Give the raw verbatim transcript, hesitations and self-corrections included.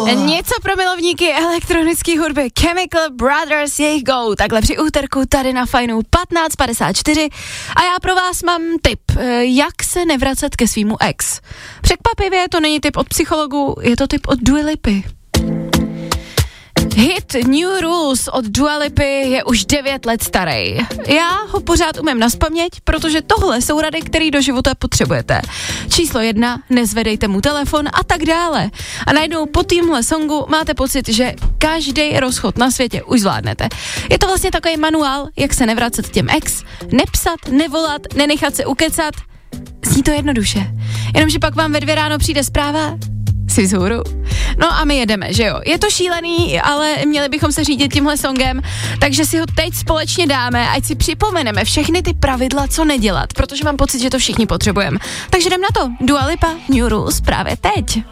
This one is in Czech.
Něco pro milovníky elektronické hudby. Chemical Brothers, jejich Go. Takhle při úterku tady na Fajnu patnáct padesát čtyři. A já pro vás mám tip, jak se nevracet ke svýmu ex. Překvapivě to není tip od psychologů, je to tip od Dua Lipy. Hit New Rules od Dua Lipy je už devět let starý. Já ho pořád umím nazpaměť, protože tohle jsou rady, které do života potřebujete. Číslo jedna, nezvedejte mu telefon a tak dále. A najednou po týmhle songu máte pocit, že každý rozchod na světě už zvládnete. Je to vlastně takový manuál, jak se nevracet těm ex, nepsat, nevolat, nenechat se ukecat. Zní to jednoduše. Jenomže pak vám ve dvě ráno přijde zpráva, jsi vzhůru. No a my jedeme, že jo. Je to šílený, ale měli bychom se řídit tímhle songem, takže si ho teď společně dáme, ať si připomeneme všechny ty pravidla, co nedělat, protože mám pocit, že to všichni potřebujeme. Takže jdem na to. Dua Lipa, New Rules právě teď.